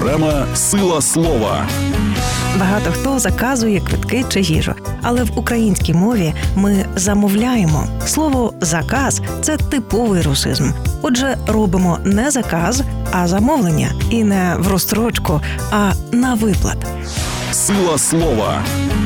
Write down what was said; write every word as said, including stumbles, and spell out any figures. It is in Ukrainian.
Програма «Сила слова». Багато хто заказує квитки чи їжу, але в українській мові ми замовляємо. Слово «заказ» – це типовий русизм. Отже, робимо не заказ, а замовлення. І не в розстрочку, а на виплат. «Сила слова».